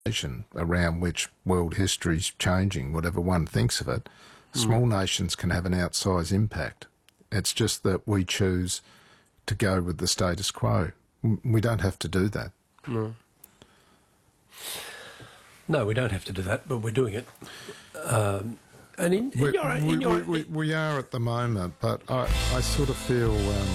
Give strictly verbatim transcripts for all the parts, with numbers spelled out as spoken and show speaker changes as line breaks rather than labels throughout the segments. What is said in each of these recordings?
nation around which world history's changing, whatever one thinks of it, mm. small nations can have an outsized impact. It's just that we choose to go with the status quo. We don't have to do that.
No. No, we don't have to do that, but we're doing it. Um, and in, in
we,
your, in
we,
your,
we, we, we are at the moment, but I, I sort of feel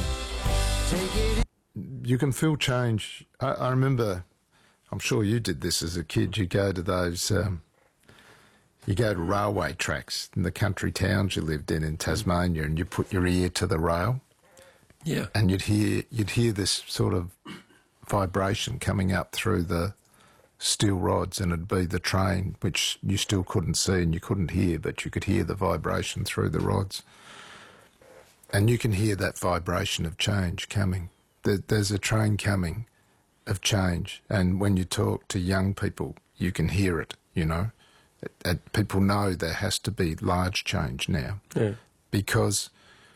um, you can feel change. I, I remember, I'm sure you did this as a kid, you go to those, um, you go to railway tracks in the country towns you lived in in Tasmania, and you put your ear to the rail.
Yeah.
And you'd hear you'd hear this sort of vibration coming up through the steel rods, and it'd be the train, which you still couldn't see and you couldn't hear, but you could hear the vibration through the rods. And you can hear that vibration of change coming. There, there's a train coming of change, and when you talk to young people, you can hear it, you know. It, it, people know there has to be large change now,
yeah.
because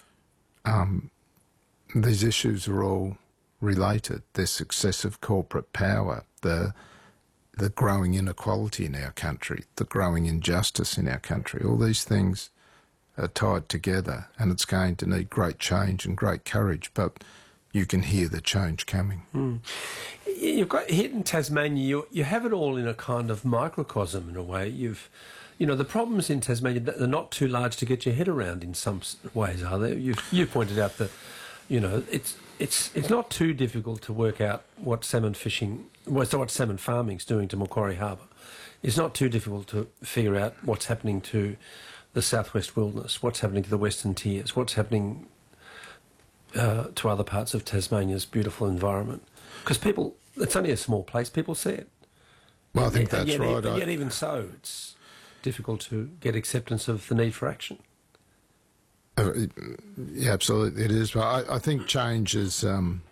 um, these issues are all related. There's excessive corporate power, the the growing inequality in our country, the growing injustice in our country. All these things are tied together, and it's going to need great change and great courage, but you can hear the change coming.
Mm. You've got here in Tasmania, you, you have it all in a kind of microcosm in a way. You've, you know, the problems in Tasmania, they're not too large to get your head around in some ways, are they? You've, you've pointed out that, you know, it's it's it's not too difficult to work out what salmon fishing, what salmon farming is doing to Macquarie Harbour. It's not too difficult to figure out what's happening to the southwest wilderness, what's happening to the western tiers, what's happening uh, to other parts of Tasmania's beautiful environment. Because people, it's only a small place, people see it.
Well, I think
and
that's
yet,
right.
And yet even so, it's difficult to get acceptance of the need for action.
Uh, it, yeah, absolutely, it is. But I, I think change is, um,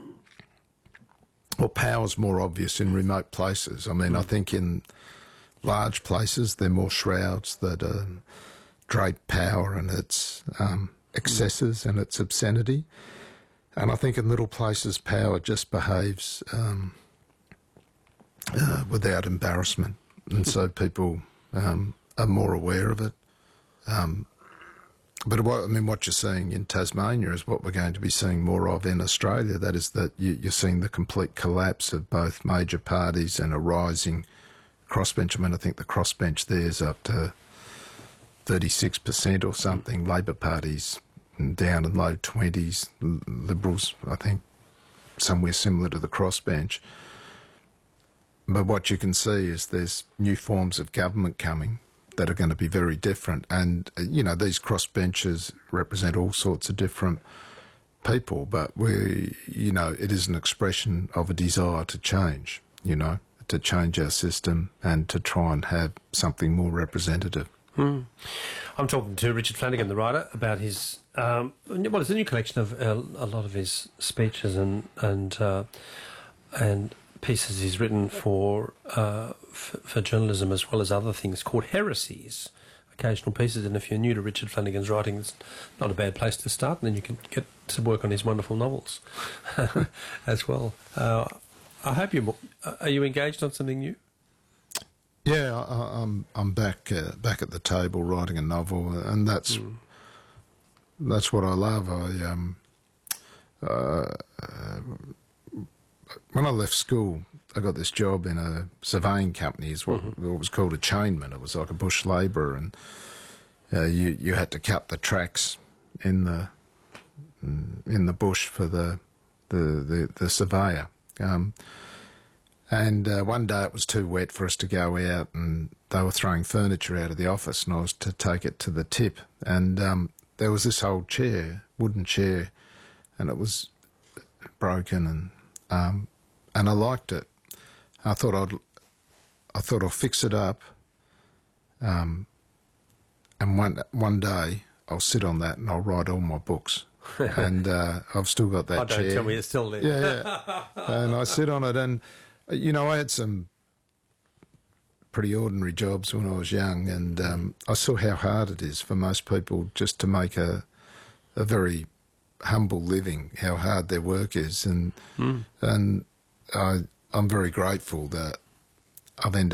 well, power's more obvious in remote places. I mean, mm. I think in large places there are more shrouds that um, drape power and its um, excesses mm. and its obscenity. And I think in little places power just behaves um, uh, without embarrassment. And so people um, are more aware of it. Um, But what, I mean, what you're seeing in Tasmania is what we're going to be seeing more of in Australia. That is that you, you're seeing the complete collapse of both major parties and a rising crossbench. I mean, I think the crossbench there is up to thirty-six percent or something. Labor Party's down in low twenties. Liberals, I think, somewhere similar to the crossbench. But what you can see is there's new forms of government coming that are going to be very different. And, you know, these crossbenchers represent all sorts of different people, but we, you know, it is an expression of a desire to change, you know, to change our system and to try and have something more representative.
Hmm. I'm talking to Richard Flanagan, the writer, about his, um, well, it's a new collection of uh, a lot of his speeches and, and, uh, and pieces he's written for, uh, for for journalism as well as other things, called Heresies, occasional pieces. And if you're new to Richard Flanagan's writing, it's not a bad place to start, and then you can get to work on his wonderful novels as well. Uh, I hope you are you engaged on something new?
Yeah, I, I'm I'm back uh, back at the table writing a novel, and that's mm. that's what I love. I um. Uh, uh, When I left school, I got this job in a surveying company. It's what, mm-hmm. what was called a chainman. It was like a bush labourer, and uh, you you had to cut the tracks in the in the bush for the the the, the surveyor. Um, and uh, one day it was too wet for us to go out, and they were throwing furniture out of the office, and I was to take it to the tip. And um, there was this old chair, wooden chair, and it was broken and. Um, and I liked it. I thought I'd, I thought I'll fix it up. Um, and one one day I'll sit on that and I'll write all my books. and uh, I've still got that
oh,
chair.
Don't tell me it's still there.
Yeah, yeah. And I sit on it, and you know, I had some pretty ordinary jobs when I was young, and um, I saw how hard it is for most people just to make a a very humble living, how hard their work is, and mm. and I, I'm very grateful that I've ended